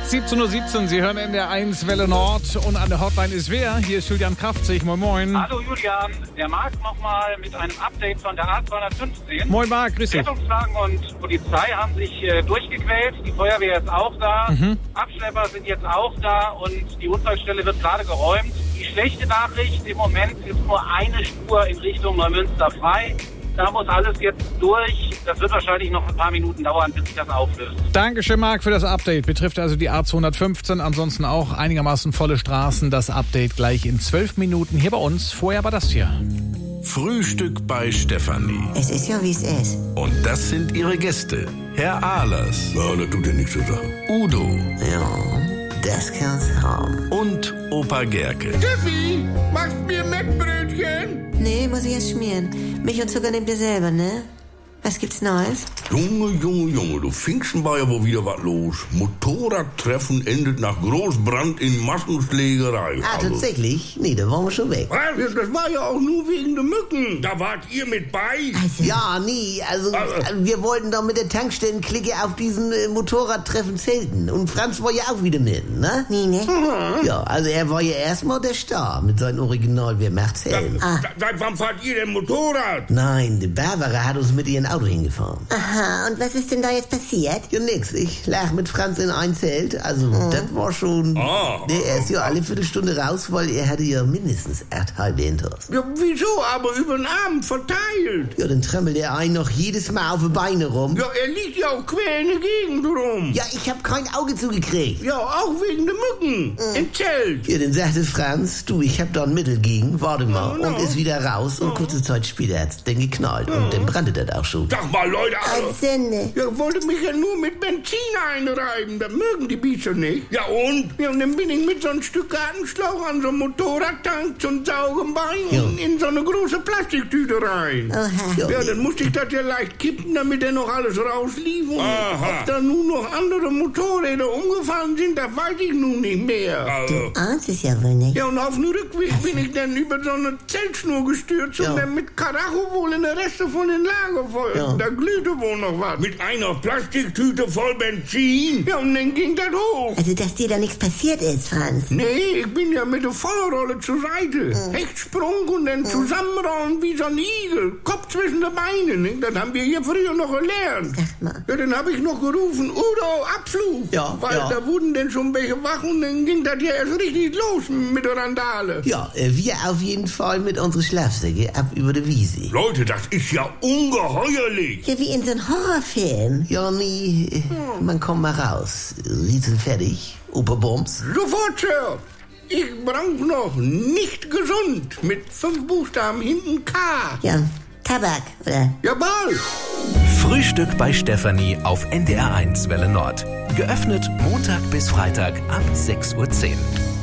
17:17 Uhr, Sie hören NDR 1 Welle Nord und an der Hotline ist wer? Hier ist Julian Kraftzig, moin moin. Hallo Julian, der Marc nochmal mit einem Update von der A215. Moin Marc, grüß dich. Rettungswagen und Polizei haben sich durchgequält, die Feuerwehr ist auch da, Abschlepper sind jetzt auch da und die Unfallstelle wird gerade geräumt. Die schlechte Nachricht, im Moment ist nur eine Spur in Richtung Neumünster frei. Da muss alles jetzt durch. Das wird wahrscheinlich noch ein paar Minuten dauern, bis sich das auflöst. Dankeschön, Marc, für das Update. Betrifft also die A215, ansonsten auch einigermaßen volle Straßen. Das Update gleich in 12 Minuten hier bei uns. Vorher war das hier. Frühstück bei Stefanie. Es ist ja, wie es ist. Und das sind ihre Gäste. Herr Ahlers. Ja, das tut ja nichts zur Sache. Udo. Ja, das kann's haben. Und Opa Gerke. Steffi, machst mir Mettbrötchen? Nee, muss ich erst schmieren. Milch und Zucker nehmt ihr selber, ne? Was gibt's Neues? Junge, du Pfingsten war ja wohl wieder was los. Motorradtreffen endet nach Großbrand in Massenschlägerei. Ah, tatsächlich? Nee, da waren wir schon weg. Was? Das war ja auch nur wegen der Mücken. Da wart ihr mit bei? Ja, nie. Also, wir wollten doch mit der Tankstellenklicke auf diesen Motorradtreffen zelten. Und Franz war ja auch wieder mit, ne? Nee, ne? Ja, also er war ja erstmal der Star mit seinem Original Wer macht's Helm. Seit wann fahrt ihr denn Motorrad? Nein, die Barbara hat uns mit ihrem Auto hingefahren. Aha, und was ist denn da jetzt passiert? Ja, nix. Ich lag mit Franz in ein Zelt. Also, das war schon... Er ist ja alle Viertelstunde raus, weil er hatte ja mindestens 8 halbe Intos. Ja, wieso? Aber über den Abend verteilt. Ja, dann tremmelt er einen noch jedes Mal auf die Beine rum. Ja, er liegt ja auch quer in der Gegend rum. Ja, ich hab kein Auge zugekriegt. Ja, auch wegen der Mücken. Im Zelt. Ja, dann sagte Franz, du, ich hab da ein Mittel gegen, warte mal. Und ist wieder raus und kurze Zeit später hat's dann geknallt. Und dann brannte das auch schon. Sag mal, Leute, Sünde. ja, wollte mich ja nur mit Benzin einreiben. Das mögen die Biester nicht. Ja, und? Ja, und dann bin ich mit so einem Stück Gartenschlauch an so einem Motorradtank zum Saugenbein in so eine große Plastiktüte rein. Oha. Ja, dann musste ich das ja leicht kippen, damit er noch alles rauslief. Und ob da nun noch andere Motorräder umgefahren sind, das weiß ich nun nicht mehr. Du ahnst es ja wohl nicht. Ja, und auf dem Rückweg bin ich dann über so eine Zeltschnur gestürzt und dann mit Karacho wohl in der Reste von den Lagerfeuern. Ja. Da glühte wohl noch was. Mit einer Plastiktüte voll Benzin? Ja, und dann ging das hoch. Also, dass dir da nichts passiert ist, Franz. Nee, ich bin ja mit der Feuerrolle zur Seite. Hechtsprung und dann zusammenrollen wie so ein Igel. Kopf zwischen den Beinen. Ne? Das haben wir hier früher noch gelernt. Sag mal. Ja, dann habe ich noch gerufen, Udo, Abflug. Ja, Weil ja. da wurden denn schon welche wach und dann ging das ja erst richtig los mit der Randale. Ja, wir auf jeden Fall mit unseren Schlafsäcke ab über die Wiese. Leute, das ist ja ungeheuerlich. Ja, wie in so einem Horrorfilm. Ja, nee, man kommt mal raus. Riesen fertig, Operbums. Sofort, Sir. Ich brauch noch nicht gesund mit 5 Buchstaben hinten K. Ja, Tabak, oder? Jawohl. Frühstück bei Stefanie auf NDR 1 Welle Nord. Geöffnet Montag bis Freitag ab 6:10 Uhr.